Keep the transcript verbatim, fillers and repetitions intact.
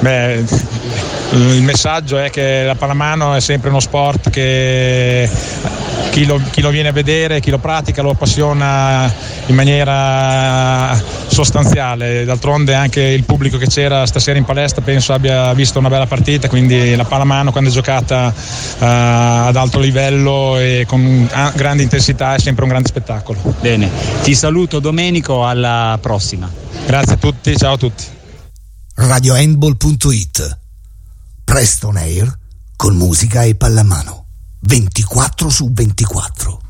Beh, il messaggio è che la pallamano è sempre uno sport che chi lo, chi lo viene a vedere, chi lo pratica lo appassiona in maniera sostanziale. D'altronde anche il pubblico che c'era stasera in palestra penso abbia visto una bella partita, quindi la pallamano quando è giocata uh, ad alto livello e con grande intensità è sempre un grande spettacolo. Bene, ti saluto Domenico, alla prossima. Grazie a tutti, ciao a tutti. radio handball punto it, Presto on Air con musica e pallamano ventiquattro su ventiquattro.